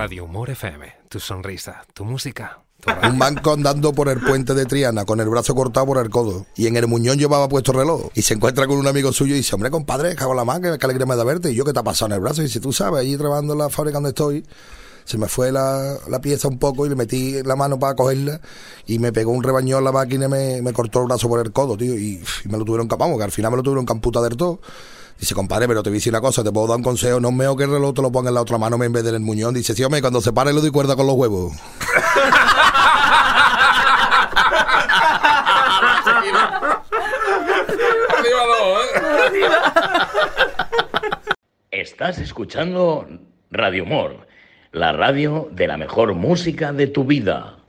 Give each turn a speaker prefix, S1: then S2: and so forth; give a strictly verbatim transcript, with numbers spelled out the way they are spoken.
S1: Radio Humor F M, tu sonrisa, tu música.
S2: Un banco andando por el puente de Triana con el brazo cortado por el codo y en el muñón llevaba puesto reloj y se encuentra con un amigo suyo y dice: hombre, compadre, cago en la mano, que alegría me da verte. Y yo, ¿qué te ha pasado en el brazo? Y dice: tú sabes, allí trabajando en la fábrica donde estoy, se me fue la, la pieza un poco y le metí la mano para cogerla y me pegó un rebañón la máquina y me, me cortó el brazo por el codo, tío, y, y me lo tuvieron que, vamos, que al final me lo tuvieron que amputar del todo. Dice: compadre, pero te voy a decir una cosa, te puedo dar un consejo, no es mejor que el reloj te lo ponga en la otra mano en vez del muñón. Dice: sí, hombre, cuando se pare le doy cuerda con los huevos.
S3: Estás escuchando Radio Humor, la radio de la mejor música de tu vida.